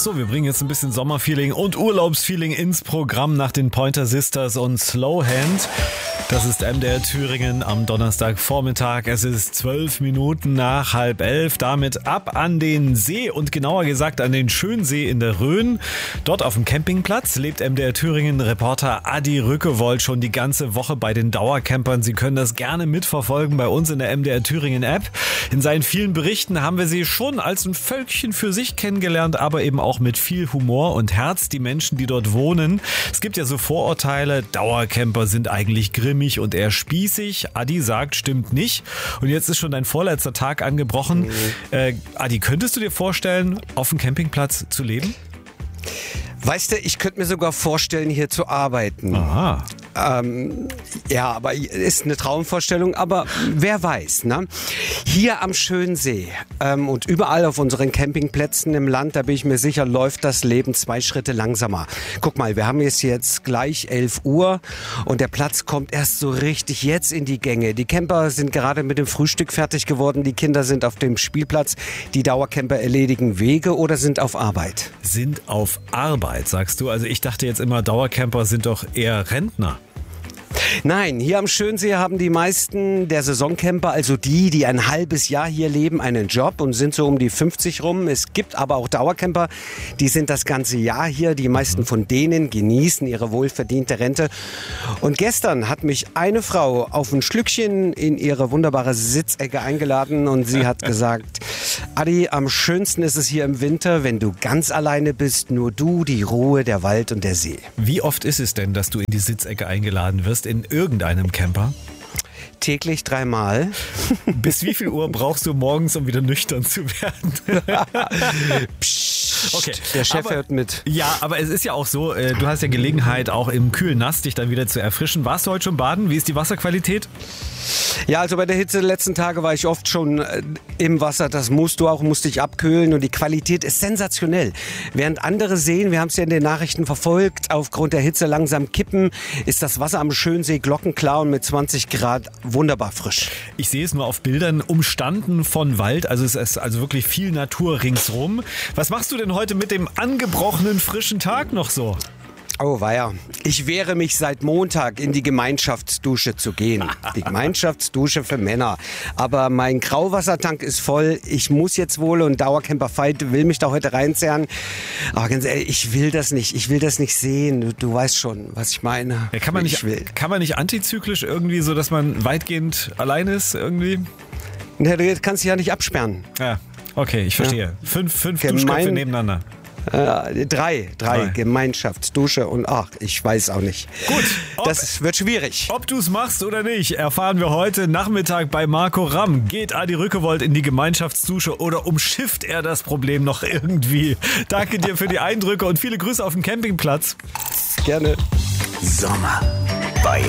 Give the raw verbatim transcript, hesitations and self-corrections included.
So, wir bringen jetzt ein bisschen Sommerfeeling und Urlaubsfeeling ins Programm nach den Pointer Sisters und Slowhand. Das ist M D R Thüringen am Donnerstagvormittag. Es ist zwölf Minuten nach halb elf. Damit ab an den See und genauer gesagt an den Schönsee in der Rhön. Dort auf dem Campingplatz lebt M D R Thüringen Reporter Adi Rückewold schon die ganze Woche bei den Dauercampern. Sie können das gerne mitverfolgen bei uns in der M D R Thüringen App. In seinen vielen Berichten haben wir sie schon als ein Völkchen für sich kennengelernt, aber eben auch mit viel Humor und Herz, die Menschen, die dort wohnen. Es gibt ja so Vorurteile, Dauercamper sind eigentlich grimmig und eher spießig. Adi sagt, stimmt nicht. Und jetzt ist schon dein vorletzter Tag angebrochen. Mhm. Äh, Adi, könntest du dir vorstellen, auf dem Campingplatz zu leben? Weißt du, ich könnte mir sogar vorstellen, hier zu arbeiten. Aha. Ähm, ja, aber ist eine Traumvorstellung, aber wer weiß, ne? Hier am Schönsee ähm, und überall auf unseren Campingplätzen im Land, da bin ich mir sicher, läuft das Leben zwei Schritte langsamer. Guck mal, wir haben jetzt, jetzt gleich elf Uhr und der Platz kommt erst so richtig jetzt in die Gänge. Die Camper sind gerade mit dem Frühstück fertig geworden, die Kinder sind auf dem Spielplatz, die Dauercamper erledigen Wege oder sind auf Arbeit. Sind auf Arbeit, sagst du? Also ich dachte jetzt immer, Dauercamper sind doch eher Rentner. Nein, hier am Schönsee haben die meisten der Saisoncamper, also die, die ein halbes Jahr hier leben, einen Job und sind so um die fünfzig rum. Es gibt aber auch Dauercamper, die sind das ganze Jahr hier. Die meisten von denen genießen ihre wohlverdiente Rente. Und gestern hat mich eine Frau auf ein Schlückchen in ihre wunderbare Sitzecke eingeladen und sie hat gesagt, Adi, am schönsten ist es hier im Winter, wenn du ganz alleine bist, nur du, die Ruhe, der Wald und der See. Wie oft ist es denn, dass du in die Sitzecke eingeladen wirst in irgendeinem Camper? Täglich dreimal. Bis wie viel Uhr brauchst du morgens, um wieder nüchtern zu werden? Psst, okay. Der Chef aber, hört mit. Ja, aber es ist ja auch so, du hast ja Gelegenheit, auch im kühlen Nass dich dann wieder zu erfrischen. Warst du heute schon baden? Wie ist die Wasserqualität? Ja, also bei der Hitze der letzten Tage war ich oft schon äh, im Wasser. Das musst du auch, musst dich abkühlen und die Qualität ist sensationell. Während andere Seen, wir haben es ja in den Nachrichten verfolgt, aufgrund der Hitze langsam kippen, ist das Wasser am Schönsee glockenklar und mit zwanzig Grad wunderbar frisch. Ich sehe es nur auf Bildern, umstanden von Wald, also es ist also wirklich viel Natur ringsrum. Was machst du denn heute mit dem angebrochenen frischen Tag noch so? Oh weia, ich wehre mich seit Montag in die Gemeinschaftsdusche zu gehen. Die Gemeinschaftsdusche für Männer. Aber mein Grauwassertank ist voll. Ich muss jetzt wohl und Dauercamper Veit will mich da heute reinzerren. Aber ganz ehrlich, ich will das nicht. Ich will das nicht sehen. Du, du weißt schon, was ich meine. Ja, kann man nicht, ich will. Kann man nicht antizyklisch irgendwie, so dass man weitgehend allein ist irgendwie? Ja, du kannst dich ja nicht absperren. Ja, okay, ich verstehe. Ja. Fünf, fünf Gemein, Duschköpfe nebeneinander. Äh, drei, drei, drei, Gemeinschaftsdusche und ach, ich weiß auch nicht. Gut. Ob, das wird schwierig. Ob du es machst oder nicht, erfahren wir heute Nachmittag bei Marco Ramm. Geht Adi Rückewold in die Gemeinschaftsdusche oder umschifft er das Problem noch irgendwie? Danke dir für die Eindrücke und viele Grüße auf dem Campingplatz. Gerne. Sommer bei